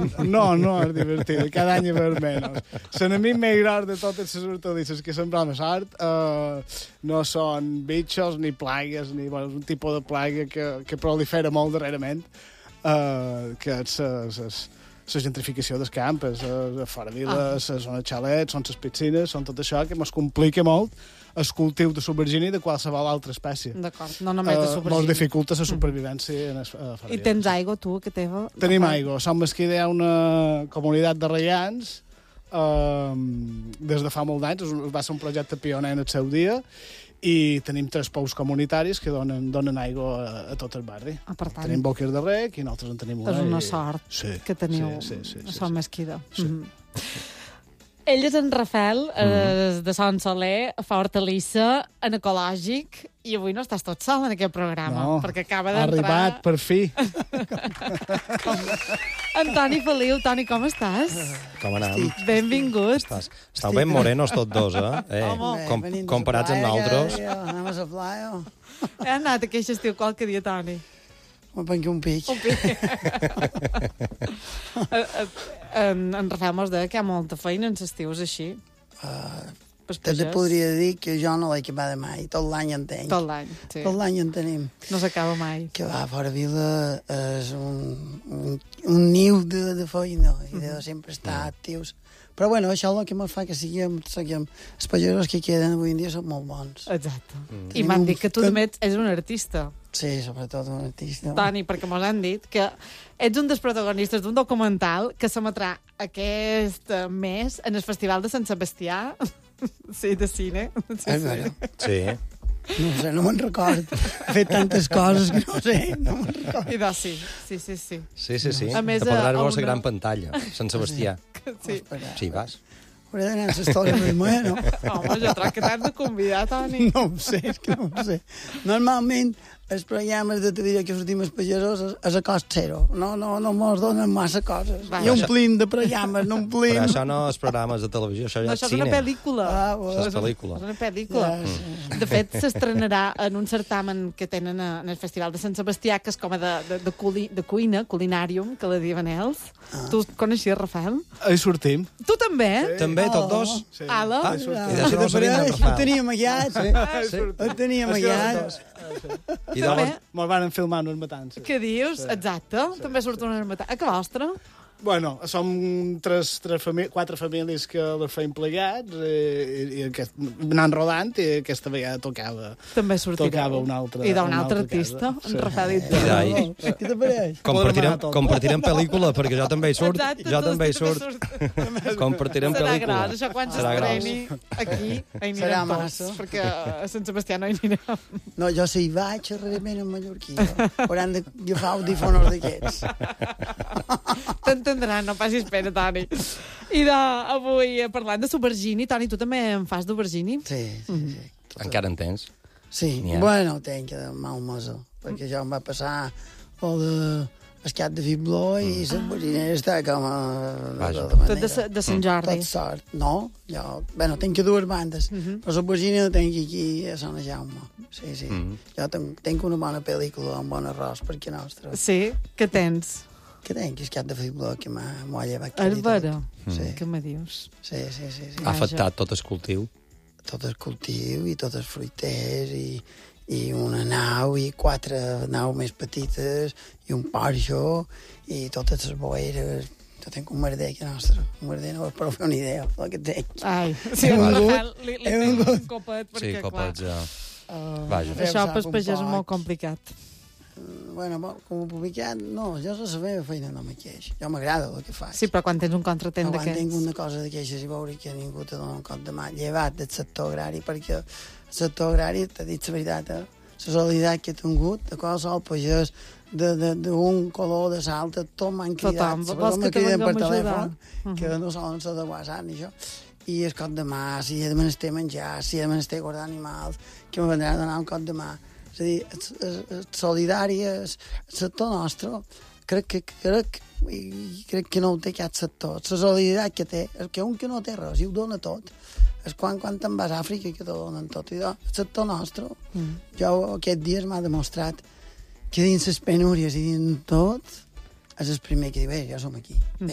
No és divertit, cada any hi va menys. L'enemic més gros de totes les hortalisses que sembrem a sort no són bitxos ni plagues, ni un tipus de plaga que prolifera molt darrerament, que és la gentrificació dels campes, fora viles, són els xalets, són les piscines, són tot això que ens complica molt el cultiu de subvergini de qualsevol altra espècie. D'acord, no només de subvergini. Molt dificulta la supervivència en fora viles. I tens aigua, tu, que teva? Tenim aigua. Som que hi ha una comunitat de reians des de fa molt d'anys. Va ser un projecte pioner en el seu dia i tenim 3 pous comunitaris que donen aigua a tot el barri. Per tant, tenim boquers de rec i nosaltres en tenim una. És una sort que teniu a Son Mesquida. Sí. Ell és en Rafael, de Son Soler, fa hortalissa, en ecològic, i avui no estàs tot sol en aquest programa, perquè acaba d'entrar... Ha arribat, per fi. Toni Feliu. Toni, com estàs? Com anem? Benvingut. Estàu ben morenos tots dos, comparats amb nosaltres. Anem a la playa. He anat aquest estiu qualque dia, Toni. Me pengi un pic. En Rafael mos deia que hi ha molta feina en estius així. Te podria dir que jo no l'he acabat mai. Tot l'any en tenc. Tot l'any, sí. Tot l'any en tenim. No s'acaba mai. Que va, fora vila és un niu de feina i de sempre estar actius. Però bueno, això és el que ens fa que siguem els pagesos que queden avui en dia són molt bons. Exacte. I m'han dit que tu també ets un artista. Sí, sobretot un artista. Toni, perquè mos han dit que ets un dels protagonistes d'un documental que s'emetrà aquest mes en el Festival de Sant Sebastià. Sí, de cine. És vera. Sí. No sé, no me'n record. He fet tantes coses que no sé, no me'n record. I doncs sí. Sí. A més, que podràs veure la gran pantalla, Sant Sebastià. Sí. Sí, vas. Hauré d'anar a l'història més moja, no? Home, jo crec que t'has de convidar, Toni. No ho sé, és que no ho sé. Normalment, els programes de televisió que sortim els pagesos és a cost zero. No mos donen massa coses. I omplim de programes, no omplim... Però això no és programes de televisió, això ja és cine. Això és una pel·lícula. Això és pel·lícula. És una pel·lícula. De fet, s'estrenarà en un certamen que tenen en el Festival de Sant Sebastià, que és com de cuina, culinàrium, que la diuen ells. Tu coneixies, Rafael? Hi sortim. Tu també? També, tots dos? Sí. Ala? I d'això no sabien d'en Rafael. Ho tenia amagat. Ho tenia amagat. I de Mos van filmar unes matances. Què dius? Exacte. També surt unes matances. A que vostre? Bueno, som 4 famílies que les feim plegats i anant rodant i aquesta vegada també sortirà un altre. I d'un altre artista, en Rafael Itzel. Què t'apareix? Compartirem pel·lícula, perquè jo també hi surt. Exacte, Jo també hi surt. Compartirem Serà pel·lícula. gros, això quan s'estreni aquí hi anirem tots, perquè a Sant Sebastià no hi anirem. No, jo si hi vaig, rarament en mallorquí. Hauran d'agafar audífonos d'aquests. T'entendran, no passis pena, Toni. I avui, parlant de subvergini, Toni, tu també en fas d'aubergini? Sí. Encara en tens? Sí, bueno, tenc mal mosa, perquè jo em va passar el escat de fibló i l'aubergina està com a... Tot de Sant Jordi. Tot sort. No, jo... Bueno, tenc a 2 bandes, però l'aubergina la tenc aquí a Sant Jaume. Sí. Jo tenc una bona pel·lícula, un bon arròs, perquè nostre. Sí? Què tens? Que tenc escat de fibló que m'ho ha llevat. És vera? Sí. Què me dius? Sí. Ha afectat tot el cultiu? Tot el cultiu i tots els fruiters i una nau i 4 naus més petites i un porxo i totes les boeres. Jo tenc un merder que nostre. Un merder no us podeu fer una idea del que tenc. Ai, sí, a Rafael li tinc un copet, perquè, sí, copets, clar... Vaja. Això pel pagès és molt complicat. Bueno, com a publicat, no, jo la seva feina no me queix. Jo m'agrada el que faig. Sí, però quan tens un contratent d'aquests... Quan tinc una cosa d'aquestes i veure que ningú te dona un cop de mà, llevat del sector agrari, perquè el sector agrari, t'ha dit la veritat, la solidaritat que he tingut, de qualsevol pagès, d'un color, de salta, tot m'han cridat. Vols que te vinguem a ajudar? Que no solen ser de WhatsApp ni això. I el cop de mà, si he de menester menjar, si he de menester guardar animals, que me vendran a donar un cop de mà. És a dir, solidari, el sector nostre, crec que no ho té cap sector. La solidaritat que té, és que un que no té res i ho dona tot, és quan te'n vas a Àfrica que te donen tot. I el sector nostre, jo aquests dies m'ha demostrat que dins les penúries i dins tot, és el primer que diu, jo som aquí.